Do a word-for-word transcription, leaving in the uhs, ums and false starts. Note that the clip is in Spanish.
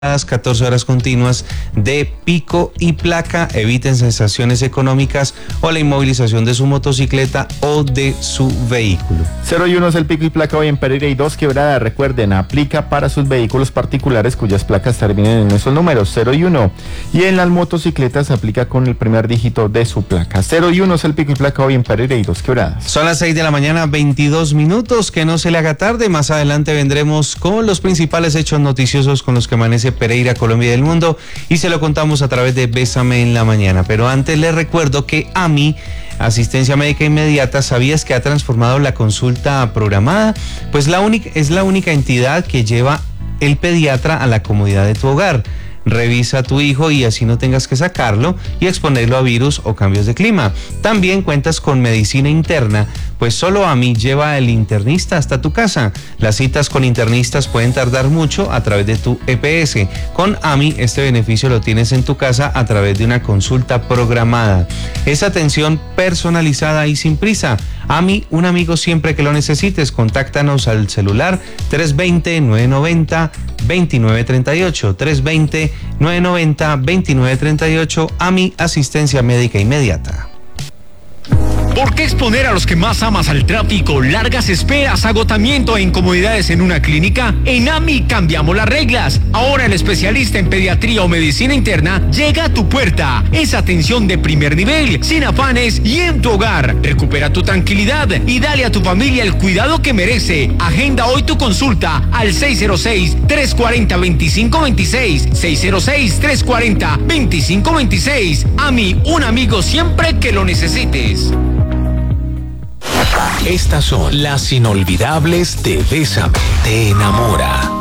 catorce horas continuas de pico y placa, eviten sensaciones económicas o la inmovilización de su motocicleta o de su vehículo. cero y uno es el pico y placa hoy en Pereira y dos Quebrada. Recuerden, aplica para sus vehículos particulares cuyas placas terminen en esos números, cero y uno. Y en las motocicletas aplica con el primer dígito de su placa. cero y uno es el pico y placa hoy en Pereira y dos Quebradas. Son las seis de la mañana, veintidós minutos, que no se le haga tarde. Más adelante vendremos con los principales hechos noticiosos con los que amanece Pereira, Colombia y el mundo, y se lo contamos a través de Bésame en la Mañana. Pero antes les recuerdo que A M I, Asistencia Médica Inmediata, ¿sabías que ha transformado la consulta programada? Pues la única, es la única entidad que lleva el pediatra a la comodidad de tu hogar. Revisa a tu hijo y así no tengas que sacarlo y exponerlo a virus o cambios de clima. También cuentas con medicina interna, pues solo A M I lleva el internista hasta tu casa. Las citas con internistas pueden tardar mucho a través de tu E P S. Con A M I este beneficio lo tienes en tu casa a través de una consulta programada. Es atención personalizada y sin prisa. A M I, un amigo siempre que lo necesites. Contáctanos al celular tres dos cero, nueve nueve cero, dos nueve tres ocho, tres dos cero, nueve nueve cero, dos nueve tres ocho. A M I, Asistencia Médica Inmediata. ¿Por qué exponer a los que más amas al tráfico, largas esperas, agotamiento e incomodidades en una clínica? En A M I cambiamos las reglas. Ahora el especialista en pediatría o medicina interna llega a tu puerta. Es atención de primer nivel, sin afanes y en tu hogar. Recupera tu tranquilidad y dale a tu familia el cuidado que merece. Agenda hoy tu consulta al seis cero seis, tres cuatro cero, dos cinco dos seis, seis cero seis, tres cuatro cero, dos cinco dos seis. A M I, un amigo siempre que lo necesites. Estas son las inolvidables de Bésame, te enamora.